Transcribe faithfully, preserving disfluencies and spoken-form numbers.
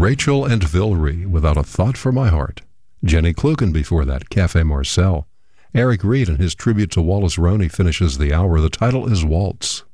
Rachel and Vilry, Without a Thought for My Heart. Jenny Klugen before that, Cafe Marcel. Eric Reed and his tribute to Wallace Roney finishes the hour. The title is Waltz.